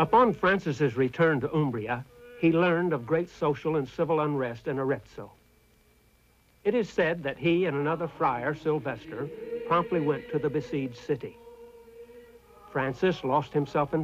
Upon Francis's return to Umbria, he learned of great social and civil unrest in Arezzo. It is said that he and another friar, Sylvester, promptly went to the besieged city. Francis lost himself in